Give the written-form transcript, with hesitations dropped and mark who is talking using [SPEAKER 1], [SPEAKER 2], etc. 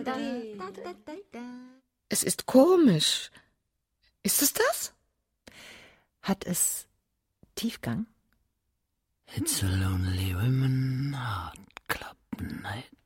[SPEAKER 1] Es ist komisch. Ist es das?
[SPEAKER 2] Hat es Tiefgang?
[SPEAKER 3] It's a lonely women heart club night.